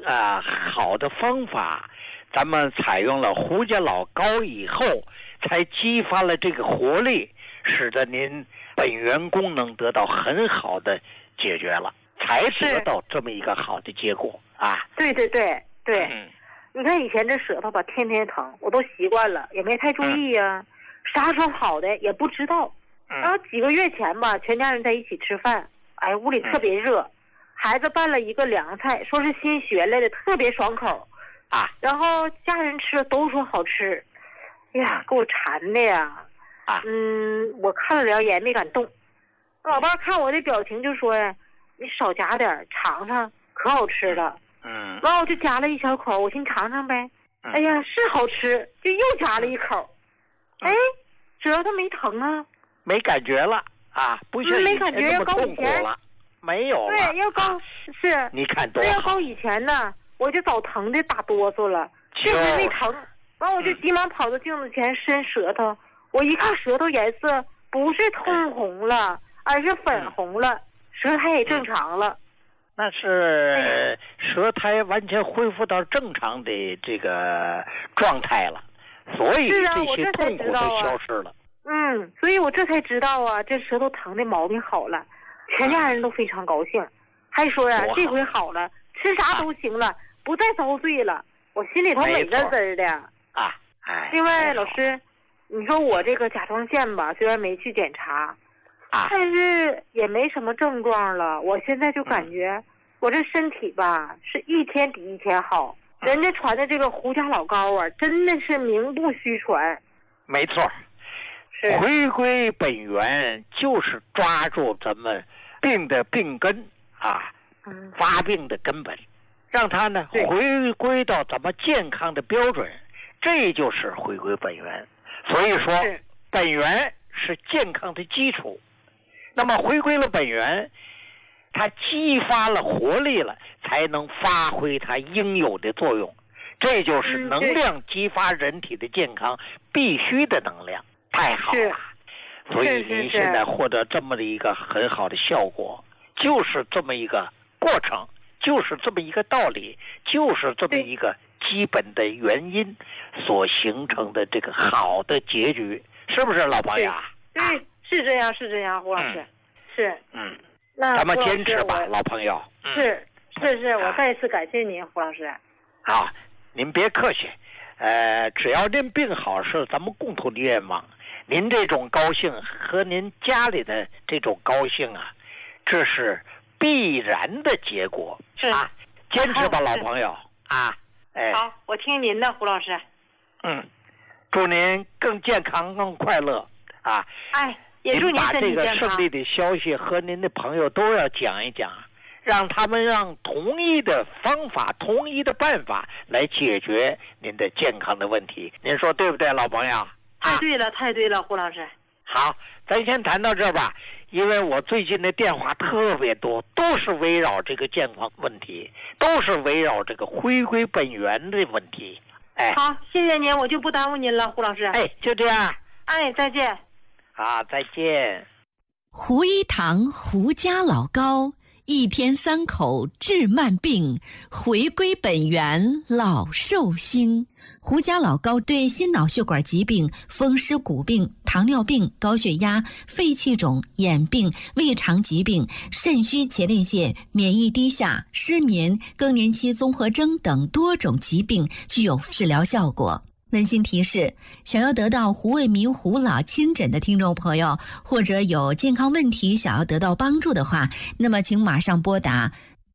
好的方法，咱们采用了胡家老膏以后，才激发了这个活力，使得您本源功能得到很好的解决了，才得到这么一个好的结果啊！ 对，你看以前这舌头吧，天天疼，我都习惯了，也没太注意呀，啥时候好的也不知道。然后几个月前吧，全家人在一起吃饭，哎，屋里特别热，孩子拌了一个凉菜，说是新学来的，特别爽口啊。 然后家人吃了都说好吃，哎呀，给我馋的呀！我看了两眼没敢动。老伴看我的表情就说呀：“你少夹点，尝尝，可好吃了。”然后我就夹了一小口，我寻尝尝呗。哎呀，是好吃，就又夹了一口。哎，舌头没疼啊， 没感觉了啊，不像没感觉，要高以前了，没有了。 对，要高是。 你看多好。 要高以前呢，我就早疼的打哆嗦了，这回没疼。然后我就急忙跑到镜子前伸舌头，我一看舌头颜色不是通红了，而是粉红了，舌苔也正常了。 那是舌苔完全恢复到正常的这个状态了，所以这些痛苦都消失了。 所以我这才知道啊，这舌头疼的毛病好了，全家人都非常高兴，还说呀，这回好了，吃啥都行了，不再遭罪了。我心里头美滋滋的啊。 另外，老师，你说我这个甲状腺吧，虽然没去检查。但是也没什么症状了，我现在就感觉我这身体吧是一天比一天好。人家传的这个胡家老膏啊，真的是名不虚传。 没错，回归本源就是抓住咱们病的病根啊，发病的根本，让它呢回归到咱们健康的标准，这就是回归本源。所以说，本源是健康的基础。那么回归了本源，它激发了活力了，才能发挥它应有的作用。这就是能量激发人体的健康必须的能量，太好了。所以您现在获得这么的一个很好的效果，就是这么一个过程，就是这么一个道理，就是这么一个基本的原因所形成的这个好的结局，是不是老朋友？ 对，是这样，胡老师，是，那咱们坚持吧，老朋友。 是，我再一次感谢您，胡老师。 好，您别客气，只要您病好是咱们共同的愿望。您这种高兴和您家里的这种高兴啊，这是必然的结果。 是啊，坚持吧，老朋友啊。 好，我听您的，胡老师。 祝您更健康、更快乐啊！ 也祝您把这个胜利的消息和您的朋友都要讲一讲，让他们让同一的方法、同一的办法来解决您的健康的问题。您说对不对，老朋友？ 太对了，胡老师。 好，咱先谈到这吧，因为我最近的电话特别多，都是围绕这个健康问题，都是围绕这个回归本源的问题。 好，谢谢您，我就不耽误您了，胡老师。 就这样。 再见。 好，再见。 胡一堂胡家老膏，一天3口治慢病，回归本源老寿星。胡家老膏对心脑血管疾病、风湿骨病、糖尿病、高血压、肺气肿、眼病、胃肠疾病、肾虚前列腺、免疫低下、失眠、更年期综合征等多种疾病具有治疗效果。温馨提示：想要得到胡卫民胡老亲诊的听众朋友，或者有健康问题想要得到帮助的话，那么请马上拨打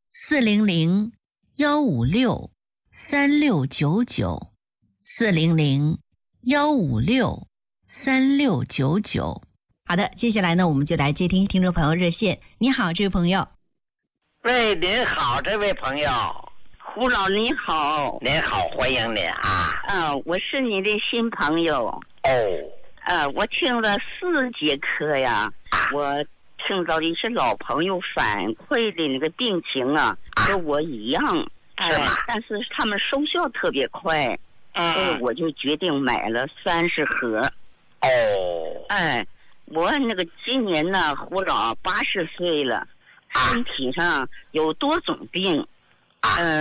400-156-3699，400-156-3699。好的，接下来呢，我们就来接听听众朋友热线。你好，这位朋友。 喂，您好，这位朋友。 胡老您好。 您好，欢迎您啊。 我是你的新朋友。我听了4节课呀，我听到的是老朋友反馈的那个病情啊，跟我一样。 是吗？ 但是他们收效特别快，所以我就决定买了30盒。我那个今年呢，胡老80岁了，身体上有多种病，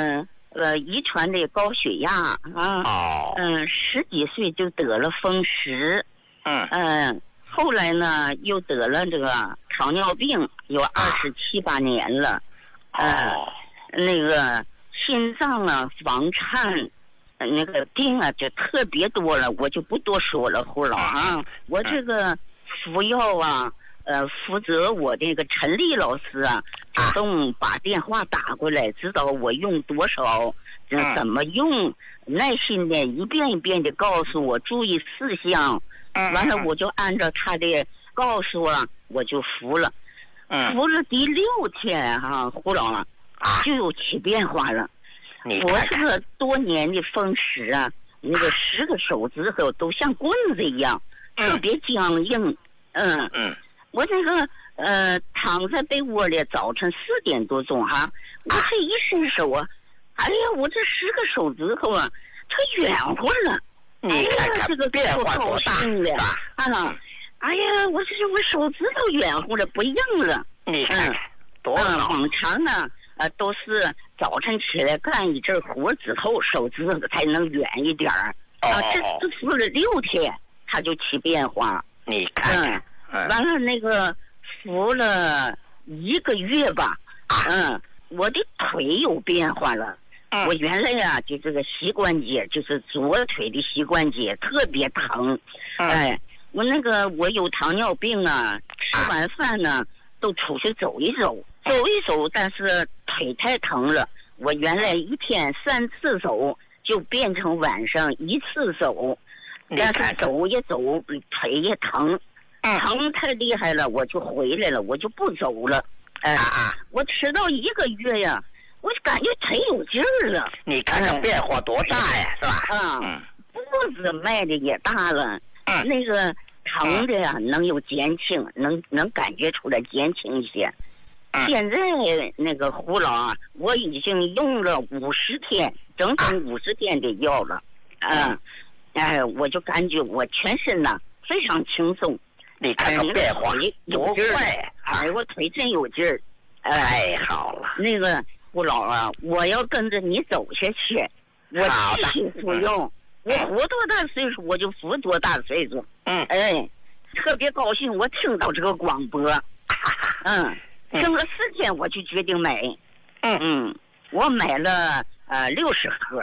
遗传的高血压啊。10几岁就得了风湿。后来呢又得了这个糖尿病，有27、8年了。那个心脏啊、房颤，那个病啊就特别多了，我就不多说了，胡老啊。我这个服药啊，负责我这个陈丽老师啊，主动把电话打过来，知道我用多少，怎么用，耐心的一遍一遍的告诉我注意事项。完了我就按照他的告诉啊，我就服了。服了第6天胡老就有起变化了。我这个多年的风湿啊，那个10个手指头都像棍子一样，特别僵硬。我这个躺在被窝里，早晨4点多钟我这一伸手啊，哎呀，我这10个手指头啊，它圆乎了。 你看看这个变化多大哎呀，我手指头圆乎了，不硬了。 你看多好。 往常呢都是早晨起来干一阵活之后，手指头才能圆一点儿。这服了6天，它就起变化。 你看完了那个服了1个月吧，我的腿有变化了。我原来呀就这个膝关节，就是左腿的膝关节特别疼。我有糖尿病啊，吃完饭呢都出去走一走，但是腿太疼了，我原来一天3次走，就变成晚上1次走，但是走也走，腿也疼，疼太厉害了，我就回来了，我就不走了。我吃到1个月呀，我就感觉腿有劲儿了。 你看看变化多大呀，是吧？ 步子迈的也大了。那个疼的呀，能有减轻，能感觉出来减轻一些。现在那个胡老我已经用了50天，整整50天的药了。我就感觉我全身呐非常轻松。 你看看变化多快！ 我腿真有劲儿。 太好了。 那个胡老我要跟着你走下去，我继续服用。我活多大岁数我就服多大岁数。特别高兴，我听到这个广播。听了4天，我就决定买。我买了60盒。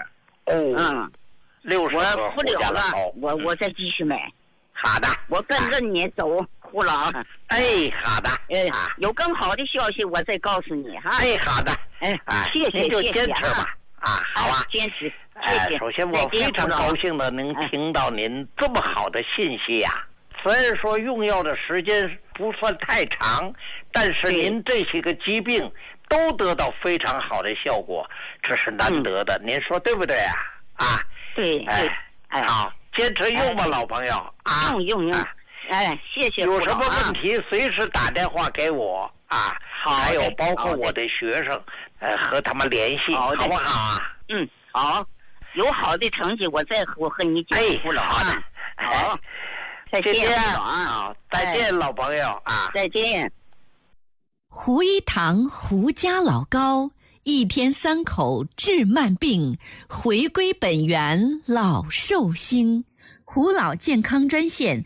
60盒。 我服了了，我再继续买。 好的， 我跟着你走，胡老。 好的。 有更好的消息我再告诉你好的。 谢谢， 您就坚持吧。好啊， 坚持。谢谢。 首先我非常高兴的能听到您这么好的信息呀。虽然说用药的时间不算太长，但是您这些个疾病都得到非常好的效果，这是难得的。您说对不对啊？ 对。 好，坚持用吧，老朋友。 用。谢谢。 有什么问题随时打电话给我还有包括我的学生，和他们联系，好不好好。有好的成绩，我和你讲。胡老。好。再见再见，老朋友再见。 胡一堂胡家老高，一天3口治慢病，回归本源老寿星。胡老健康专线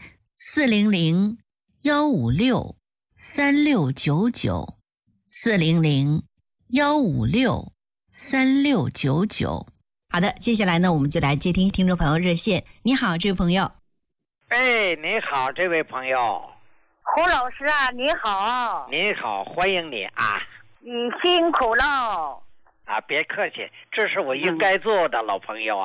400-156-3699，400-156-3699。好的，接下来呢，我们就来接听听众朋友热线。你好，这位朋友。 你好，这位朋友。 胡老师你好。 你好，欢迎你你辛苦了。 别客气，这是我应该做的，老朋友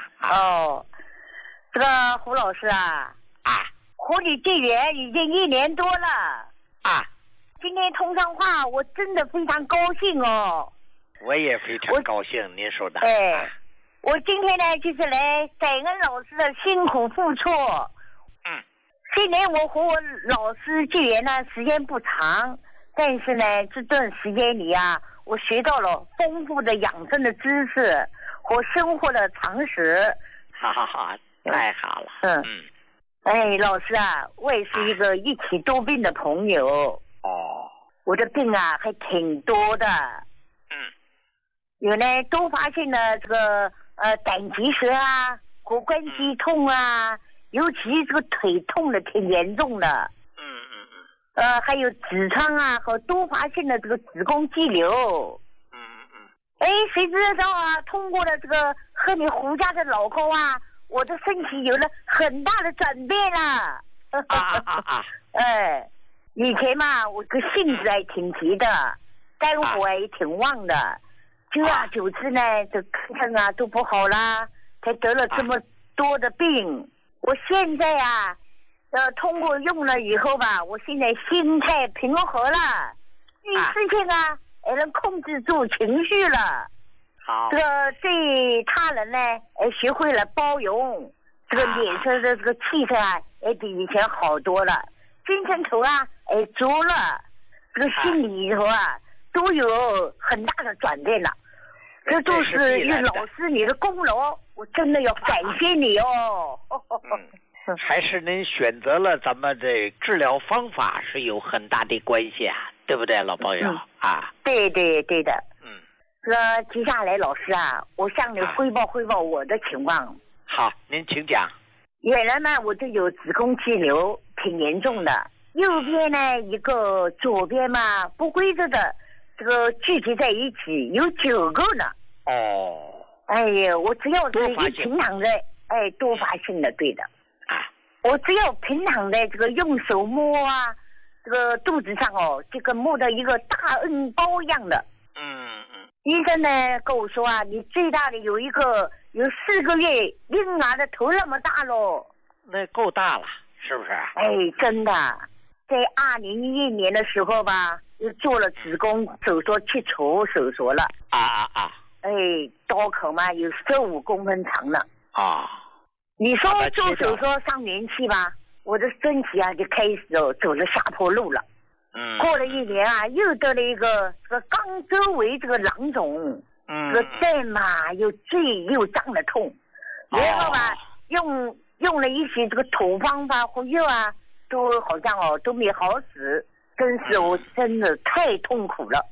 这个胡老师和你结缘已经1年多了今天通上话，我真的非常高兴哦。 我也非常高兴，您说的。 我今天呢就是来感恩老师的辛苦付出。虽然我和我老师结缘呢时间不长，但是呢这段时间里我学到了丰富的养生的知识和生活的常识。 好，太好了。 老师我也是一个一起多病的朋友。我的病还挺多的。 有呢多发性的这个胆结石啊，骨关节痛啊，尤其这个腿痛的挺严重的。还有痔疮啊和多发性的这个子宫肌瘤。谁知道啊，通过了这个喝你胡家的老膏啊，我的身体有了很大的转变了。以前嘛，我这个性子还挺急的，肝火也挺旺的，久而久之呢，这肝肾啊都不好啦，才得了这么多的病。我现在啊，通过用了以后吧，我现在心态平和了，遇事情啊，也能控制住情绪了。 好， 这个对他人呢，学会了包容，这个脸色的这个气色啊，也比以前好多了，精神头啊，足了，这个心里头啊，都有很大的转变了。这都是老师你的功劳，我真的要感谢你哦。 还是您选择了咱们这治疗方法是有很大的关系啊，对不对，老朋友？ 对的。接下来老师啊，我向你汇报我的情况。 好，您请讲。 原来呢，我就有子宫肌瘤，挺严重的。右边呢一个，左边嘛不规则的，这个聚集在一起有9个呢。我只要是一平躺在，多发性的，对的。我只要平躺在这个用手摸啊，这个肚子上就跟摸到一个大恩包一样的。医生呢跟我说啊，你最大的有4个月婴儿的头那么大咯。 那够大了，是不是？ 真的，在2011年的时候吧，又做了子宫手术，切除手术了。刀口嘛有15公分长了。你说做手术上年期吧，我的身体啊就开始走了下坡路了。过了1年啊，又得了一个这个肛周围这个囊肿，这个蛋嘛又坠又胀的痛，然后吧用了一些这个土方法或药啊，都好像都没好使，我真的太痛苦了。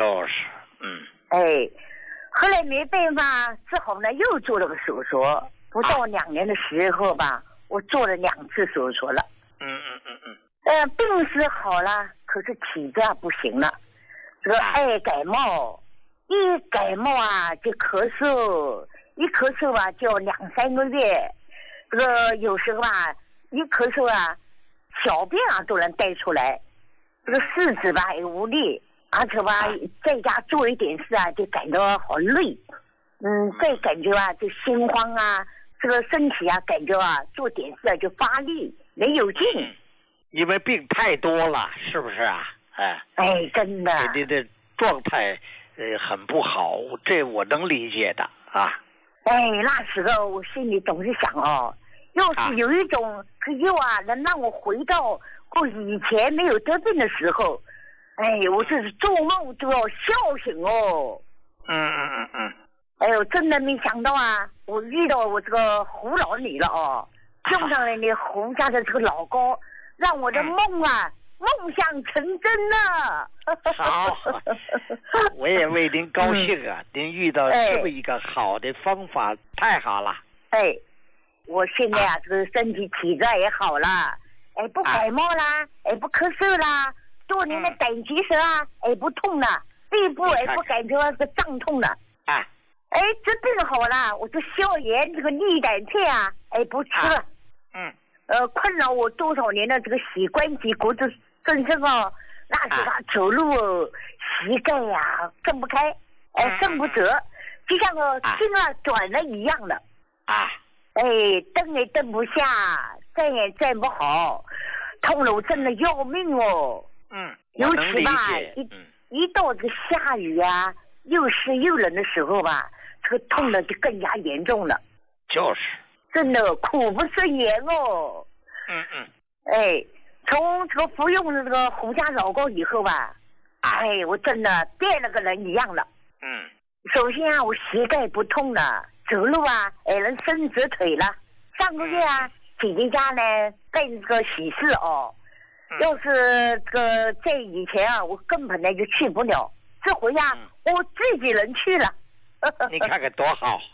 后来没办法，只好呢又做了个手术，不到2年的时候吧，我做了2次手术了。病是好了，可是体质不行了。这个爱感冒，一感冒啊就咳嗽，一咳嗽啊就2-3个月。这个有时候啊，一咳嗽啊，小便啊都能带出来。这个四肢吧也无力，而且吧在家做一点事啊就感到好累。再感觉啊就心慌啊，这个身体啊感觉啊做点事啊就发力没有劲。 因为病太多了，是不是啊？ 真的。 你的状态很不好，这我能理解的啊。 那时候我心里总是想要是有一种药啊，能让我回到我以前没有得病的时候，我这是做梦都要笑醒哦。真的没想到啊，我遇到我这个胡老你了用上了你胡家的这个老膏。让我的梦想成真了。 好，我也为您高兴啊！您遇到这么一个好的方法，太好了。 我现在这个身体体质也好了，不感冒啦，不咳嗽啦，多年的胆结石啊，不痛了，背部不感觉这个胀痛了。这病好了，我这消炎这个利胆片啊，不吃了。困扰我多少年的这个膝关节骨质增生那时他走路膝盖呀蹬不开，蹬不直，就像个筋啊短了一样的。蹬也蹬不下，站也站不好，痛了我真的要命哦。尤其吧，一到这个下雨啊，又湿又冷的时候吧，这个痛的就更加严重了。真的苦不胜言哦。从这个服用的这个胡家老膏以后吧，我真的变了个人一样了。首先啊，我膝盖不痛了，走路啊能伸直腿了。上个月啊，姐姐家呢办这个喜事要是这个在以前啊，我根本呢就去不了。这回啊，我自己能去了。 你看看多好。